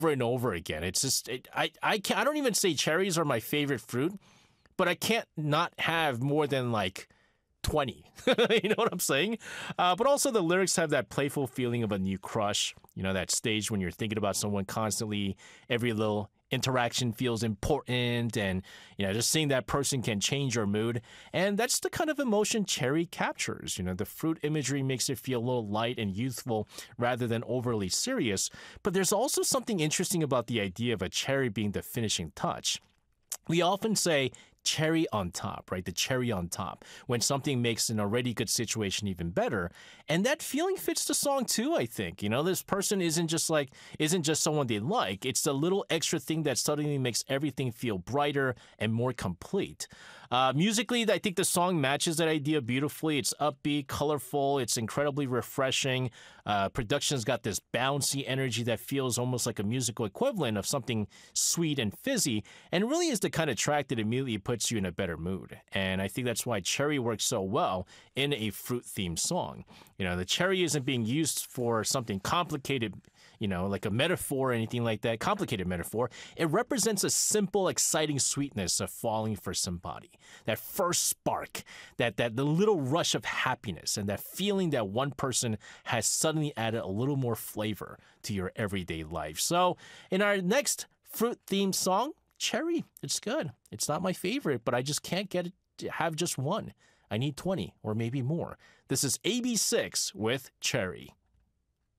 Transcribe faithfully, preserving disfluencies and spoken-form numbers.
over and over again. It's just it, I I can I don't even say cherries are my favorite fruit, but I can't not have more than like twenty. You know what I'm saying? Uh, but also the lyrics have that playful feeling of a new crush. You know, that stage when you're thinking about someone constantly, every little interaction feels important, and you know, just seeing that person can change your mood. And that's the kind of emotion Cherry captures. You know, the fruit imagery makes it feel a little light and youthful rather than overly serious. But there's also something interesting about the idea of a cherry being the finishing touch. We often say cherry on top, right? The cherry on top, when something makes an already good situation even better. And that feeling fits the song too, I think. You know, this person isn't just like, isn't just someone they like. It's the little extra thing that suddenly makes everything feel brighter and more complete. Uh, musically, I think the song matches that idea beautifully. It's upbeat, colorful, it's incredibly refreshing. Uh, production's got this bouncy energy that feels almost like a musical equivalent of something sweet and fizzy, and really is the kind of track that immediately puts you in a better mood. And I think that's why cherry works so well in a fruit-themed song. You know, the cherry isn't being used for something complicated, you know, like a metaphor or anything like that, complicated metaphor. It represents a simple, exciting sweetness of falling for somebody. That first spark, that, that the little rush of happiness, and that feeling that one person has suddenly added a little more flavor to your everyday life. So in our next fruit-themed song, Cherry, it's good. It's not my favorite, but I just can't get it to have just one. I need twenty or maybe more. This is A B six with Cherry.